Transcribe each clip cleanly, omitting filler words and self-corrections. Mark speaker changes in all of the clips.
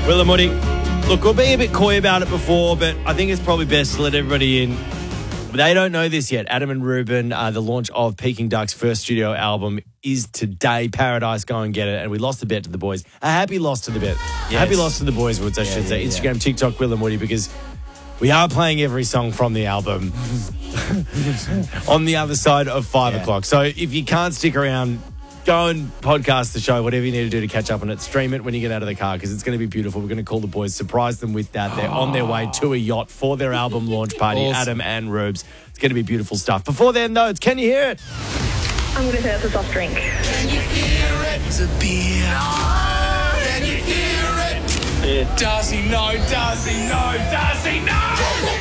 Speaker 1: Will and Woody. Look, we're being a bit coy about it before, but I think it's probably best to let everybody in. They don't know this yet. Adam and Ruben, the launch of Peking Duck's first studio album is today. Paradise, go and get it. And we lost the bet to the boys. A happy loss to the bet. Yes. A happy loss to the boys, I should say. Instagram, TikTok, Will and Woody, because we are playing every song from the album on the other side of 5 o'clock. So if you can't stick around, go and podcast the show, whatever you need to do to catch up on it. Stream it when you get out of the car because it's going to be beautiful. We're going to call the boys, surprise them with that. They're on their way to a yacht for their album launch party, awesome. Adam and Rubes. It's going to be beautiful stuff. Before then, though, it's Can You Hear It?
Speaker 2: I'm going to say it's a soft drink.
Speaker 3: Can you hear it? It's a beer. Can you hear it?
Speaker 1: Yeah.
Speaker 3: Does he know? Does he know? Does he know?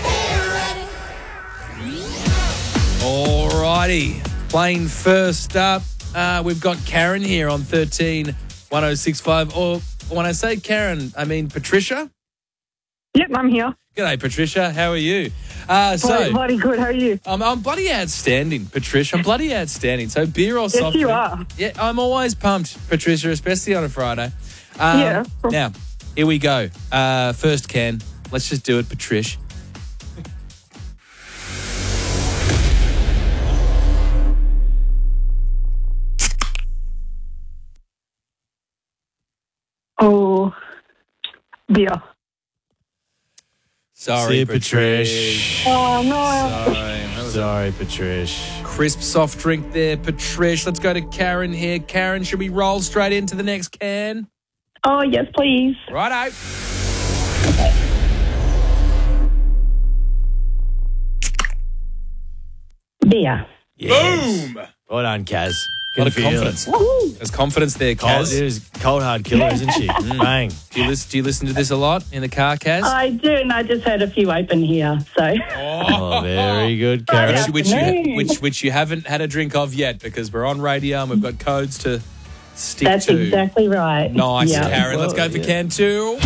Speaker 4: Alrighty. Playing first up. We've got Karen here on 13-1065. Or when I say Karen, I mean Patricia.
Speaker 2: Yep, I'm here.
Speaker 4: G'day, Patricia. How are you?
Speaker 2: Bloody good. How are you?
Speaker 4: I'm bloody outstanding, Patricia. I'm bloody outstanding. So beer or soft
Speaker 2: Yes, you
Speaker 4: drink?
Speaker 2: are.
Speaker 4: Yeah, I'm always pumped, Patricia, especially on a Friday.
Speaker 2: Yeah.
Speaker 4: Now, here we go. First can. Let's just do it, Patricia.
Speaker 2: Oh, beer.
Speaker 4: Sorry,
Speaker 1: Patrish.
Speaker 2: Oh, no.
Speaker 1: Sorry, Patrish.
Speaker 4: Crisp soft drink there, Patrish. Let's go to Karen here. Karen, should we roll straight into the next can?
Speaker 2: Oh, yes, please.
Speaker 4: Righto.
Speaker 2: Beer.
Speaker 1: Yes.
Speaker 4: Boom!
Speaker 1: Well done, Kaz.
Speaker 4: A lot of
Speaker 1: Good for you.
Speaker 4: confidence.
Speaker 2: Woohoo.
Speaker 4: There's confidence there,
Speaker 1: Cold,
Speaker 4: Kaz.
Speaker 1: cold hard killer, isn't she? Bang.
Speaker 4: Do you listen to this a lot in the car, Kaz?
Speaker 2: I do, and I just had a few open here, so.
Speaker 1: Oh, very good, Karen.
Speaker 2: Yeah.
Speaker 4: which you haven't had a drink of yet because we're on radio and we've got codes to stick
Speaker 2: That's
Speaker 4: to.
Speaker 2: exactly right.
Speaker 4: Nice,
Speaker 2: Yeah.
Speaker 4: Karen. Let's go for can 2.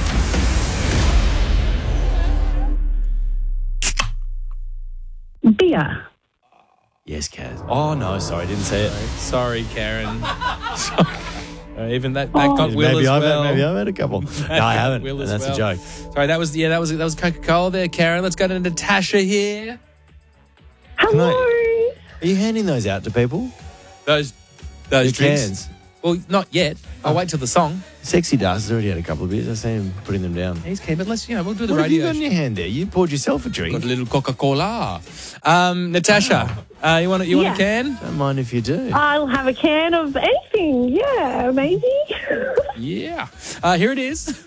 Speaker 2: Beer.
Speaker 1: Yes, Kaz. Oh, no, sorry, didn't say it.
Speaker 4: Sorry, Karen. Even that got Will
Speaker 1: maybe
Speaker 4: as well.
Speaker 1: Maybe I've had a couple. No, I haven't.
Speaker 4: Will
Speaker 1: And
Speaker 4: as
Speaker 1: that's
Speaker 4: well.
Speaker 1: a joke.
Speaker 4: Sorry, that was Coca-Cola there, Karen. Let's go to Natasha here.
Speaker 2: Hello.
Speaker 1: Are you handing those out to people?
Speaker 4: Those
Speaker 1: The
Speaker 4: drinks.
Speaker 1: cans.
Speaker 4: Well, not yet. I'll wait till the song.
Speaker 1: Sexy Dust has already had a couple of beers. I see him putting them down.
Speaker 4: He's keen, but we'll do the
Speaker 1: What have you
Speaker 4: radio.
Speaker 1: got in your hand there? You poured yourself a drink.
Speaker 4: Got a little Coca-Cola. Natasha, you want a
Speaker 2: Yeah.
Speaker 4: can?
Speaker 1: Don't mind if you do.
Speaker 2: I'll have a can of anything. Yeah, amazing.
Speaker 4: Yeah. Here it is.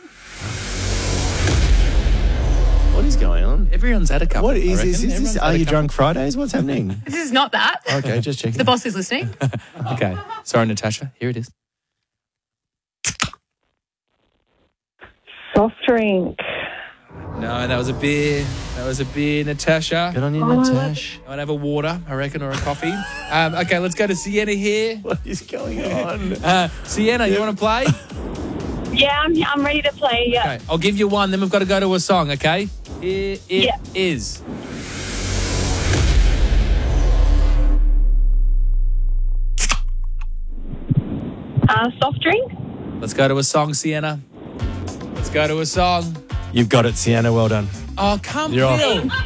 Speaker 1: What is going on?
Speaker 4: Everyone's had a couple.
Speaker 1: What is
Speaker 4: I
Speaker 1: this?
Speaker 4: reckon.
Speaker 1: Is this
Speaker 4: Everyone's
Speaker 1: Are
Speaker 4: had a
Speaker 1: You
Speaker 4: couple.
Speaker 1: Drunk Fridays? What's happening?
Speaker 5: This is not that.
Speaker 1: Okay, just checking.
Speaker 5: The boss is listening.
Speaker 4: Okay. Sorry, Natasha. Here it is.
Speaker 2: Soft drink.
Speaker 4: No, that was a beer. Natasha.
Speaker 1: Good on you,
Speaker 2: Oh,
Speaker 1: Natash.
Speaker 4: I'd have a water, I reckon, or a coffee. Okay, let's go to Sienna here.
Speaker 1: What is going on?
Speaker 4: Sienna, you want to play?
Speaker 2: Yeah, I'm ready to play. Yeah.
Speaker 4: Okay, I'll give you one, then we've got to go to a song, okay? Here it
Speaker 2: Yeah.
Speaker 4: is.
Speaker 2: Soft drink.
Speaker 4: Let's go to a song, Sienna. Let's go to a song.
Speaker 1: You've got it, Sienna. Well done.
Speaker 4: Oh, come
Speaker 1: You're off.
Speaker 4: on.